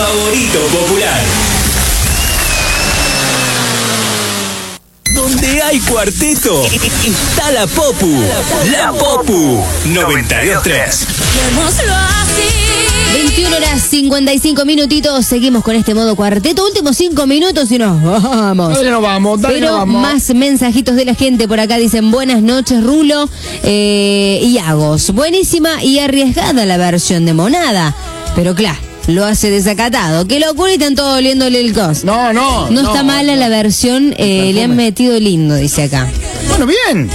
favorito popular. Donde hay cuarteto, está la Popu. La Popu 92.3. 21 horas 55 minutitos. Seguimos con este modo cuarteto. Últimos 5 minutos y nos vamos. Dale, nos vamos, dale, Pero nos vamos. más mensajitos de la gente por acá. Dicen: buenas noches, Rulo y Agos. Buenísima y arriesgada la versión de Monada. Pero claro, lo hace desacatado. Qué locura, y están todos oliéndole el cos. No está mala la versión. Le han metido lindo, dice acá. Bueno, bien.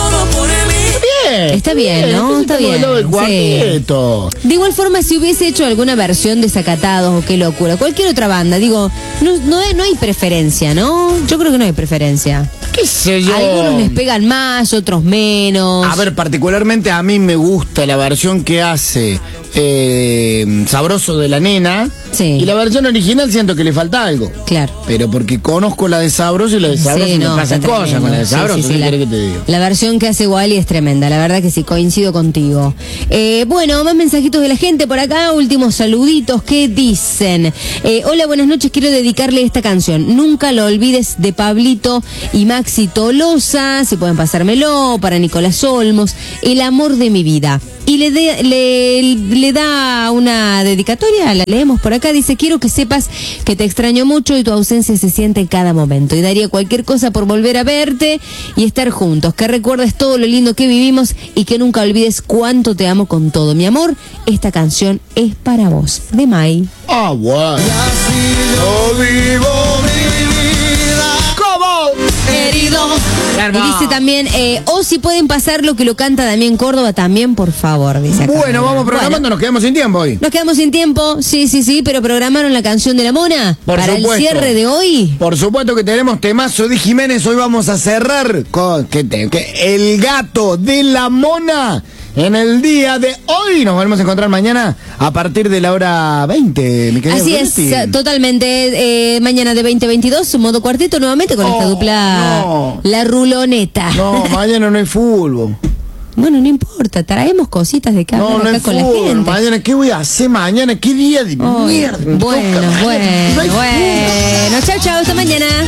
Está bien, ¿no? Está bien. Del cuarteto. De igual forma, si hubiese hecho alguna versión de Desacatados o Qué Locura, cualquier otra banda, digo, no hay preferencia, ¿no? Yo creo que no hay preferencia. ¿Qué sé yo? Algunos les pegan más, otros menos. A ver, particularmente a mí me gusta la versión que hace Sabroso de la Nena. Sí. Y la versión original siento que le falta algo. Claro. Pero porque conozco la de Sabroso y la de Sabroso Sí, me no, pasan está cosas tremendo. con la de Sabroso. Sí, ¿Qué la, querés que te diga? la versión que hace Wally es tremenda, la verdad que sí, coincido contigo. Bueno, más mensajitos de la gente por acá, últimos saluditos. ¿Qué dicen? Hola, buenas noches, quiero dedicarle esta canción, Nunca lo olvides, de Pablito y Maxi Tolosa, si pueden pasármelo, para Nicolás Olmos, El amor de mi vida. Y le da una dedicatoria, la leemos por acá, dice: quiero que sepas que te extraño mucho y tu ausencia se siente en cada momento, y daría cualquier cosa por volver a verte y estar juntos, que recuerdes todo lo lindo que vivimos y que nunca olvides cuánto te amo con todo mi amor. Esta canción es para vos, de Mai. Ah, bueno. Yo vivo mi vida. ¿Cómo? Herido. Y dice también, o si pueden pasar lo que lo canta Damián Córdoba también, por favor, dice acá. Bueno, vamos programando, Bueno, nos quedamos sin tiempo hoy. nos quedamos sin tiempo, sí, pero programaron la canción de la Mona Por para supuesto. el cierre de hoy. Por supuesto que tenemos temazo de Jiménez. Hoy vamos a cerrar con El gato de la Mona. En el día de hoy nos volvemos a encontrar mañana a partir de la hora 20, mi querido Así Floretti. es, totalmente. Mañana de 20:22, modo cuarteto nuevamente con esta dupla, no. La Ruloneta. No, mañana no hay fútbol. Bueno, no importa, traemos cositas de cada No acá hay con la fútbol. gente. Mañana, ¿qué voy a hacer mañana? ¿Qué día de Ay, mierda? bueno, No hay fútbol. chao, hasta mañana.